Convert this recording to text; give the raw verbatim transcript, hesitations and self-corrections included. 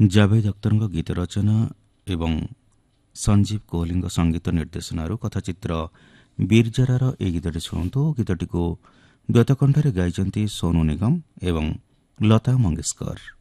ଜାଭେଦ ଅଖତରଙ୍କ ଗୀତ ରଚନା ଏବଂ ସଞ୍ଜୀବ କୋହଲିଙ୍କ ସଙ୍ଗୀତ ନିର୍ଦ୍ଦେଶନାରୁ କଥାଚିତ୍ର ବୀରଜାରାର ଏହି ଗୀତଟି ଶୁଣନ୍ତୁ। ଗୀତଟିକୁ ଦ୍ୱୈତକଣ୍ଠରେ ଗାଇଛନ୍ତି ସୋନୁ ନିଗମ ଏବଂ ଲତା ମଙ୍ଗେଶକର।